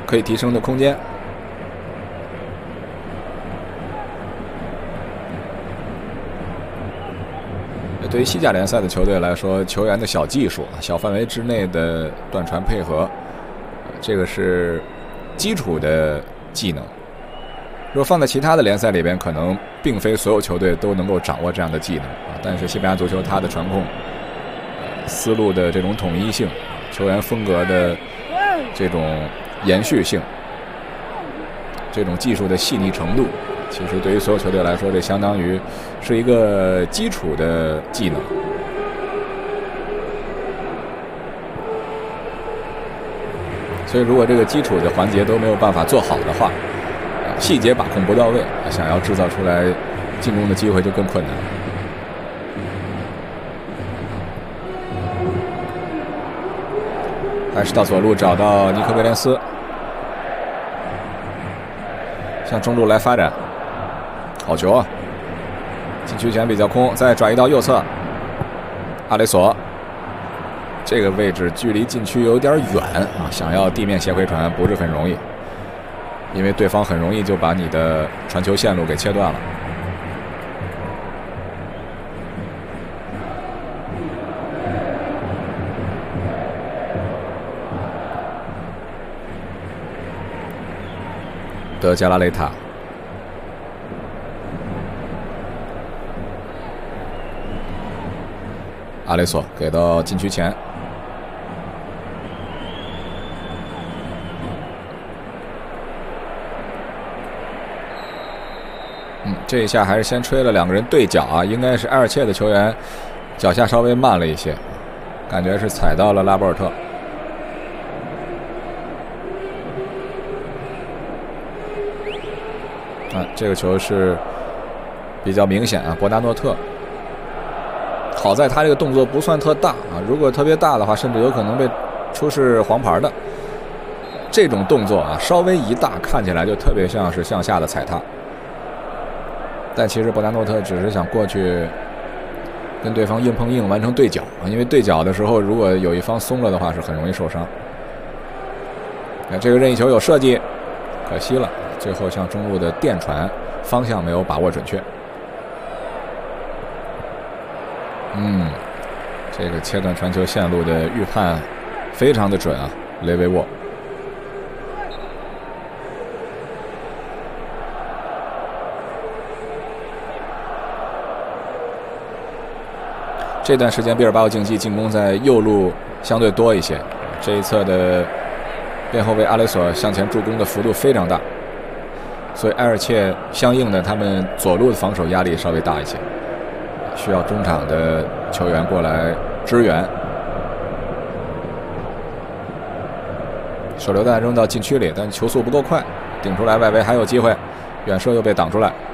可以提升的空间。对于西甲联赛的球队来说，球员的小技术、小范围之内的断传配合，这个是基础的技能。如果放在其他的联赛里边，可能并非所有球队都能够掌握这样的技能啊。但是西班牙足球它的传控、思路的这种统一性、球员风格的这种延续性、这种技术的细腻程度，其实对于所有球队来说，这相当于是一个基础的技能。所以如果这个基础的环节都没有办法做好的话，细节把控不到位，想要制造出来进攻的机会就更困难。还是到左路找到尼科威廉斯，向中路来发展。好球啊！禁区前比较空，再转移到右侧，阿雷索。这个位置距离禁区有点远啊，想要地面斜回传不是很容易，因为对方很容易就把你的传球线路给切断了。德加拉雷塔，阿雷索给到禁区前，这一下还是先吹了两个人对角啊，应该是埃尔切的球员脚下稍微慢了一些，感觉是踩到了拉波尔特。这个球是比较明显啊，伯纳诺特。好在他这个动作不算特大啊，如果特别大的话，甚至有可能被出示黄牌的。这种动作啊，稍微一大，看起来就特别像是向下的踩踏。但其实伯纳诺特只是想过去跟对方硬碰硬，完成对角啊，因为对角的时候，如果有一方松了的话，是很容易受伤。这个任意球有设计，可惜了。最后向中路的电传方向没有把握准确。这个切断传球线路的预判非常的准啊，雷维沃。这段时间毕尔巴鄂竞技进攻在右路相对多一些，这一侧的边后卫阿雷索向前助攻的幅度非常大。所以埃尔切相应的，他们左路的防守压力稍微大一些，需要中场的球员过来支援。手榴弹扔到禁区里，但球速不够快，顶出来外围还有机会，远射又被挡出来。